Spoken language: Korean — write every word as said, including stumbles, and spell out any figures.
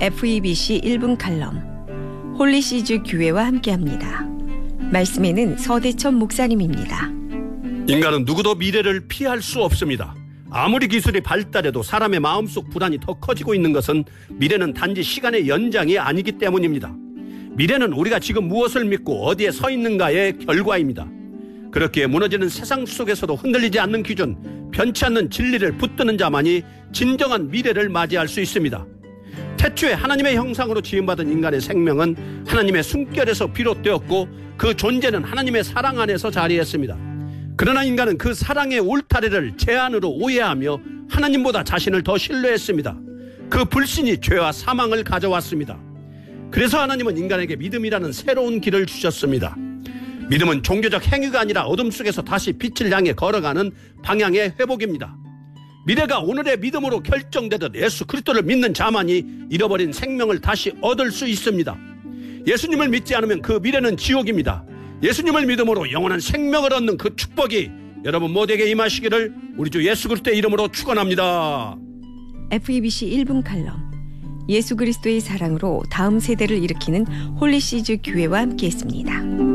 에프이비씨 일 분 칼럼 홀리시즈 교회와 함께합니다. 말씀에는 서대천 목사님입니다. 인간은 누구도 미래를 피할 수 없습니다. 아무리 기술이 발달해도 사람의 마음속 불안이 더 커지고 있는 것은 미래는 단지 시간의 연장이 아니기 때문입니다. 미래는 우리가 지금 무엇을 믿고 어디에 서 있는가의 결과입니다. 그렇기에 무너지는 세상 속에서도 흔들리지 않는 기준, 변치 않는 진리를 붙드는 자만이 진정한 미래를 맞이할 수 있습니다. 태초에 하나님의 형상으로 지음받은 인간의 생명은 하나님의 숨결에서 비롯되었고 그 존재는 하나님의 사랑 안에서 자리했습니다. 그러나 인간은 그 사랑의 울타리를 제한으로 오해하며 하나님보다 자신을 더 신뢰했습니다. 그 불신이 죄와 사망을 가져왔습니다. 그래서 하나님은 인간에게 믿음이라는 새로운 길을 주셨습니다. 믿음은 종교적 행위가 아니라 어둠 속에서 다시 빛을 향해 걸어가는 방향의 회복입니다. 미래가 오늘의 믿음으로 결정되듯 예수 그리스도를 믿는 자만이 잃어버린 생명을 다시 얻을 수 있습니다. 예수님을 믿지 않으면 그 미래는 지옥입니다. 예수님을 믿음으로 영원한 생명을 얻는 그 축복이 여러분 모두에게 임하시기를 우리 주 예수 그리스도의 이름으로 축원합니다. 에프이비씨 일 분 칼럼 예수 그리스도의 사랑으로 다음 세대를 일으키는 홀리시즈 교회와 함께했습니다.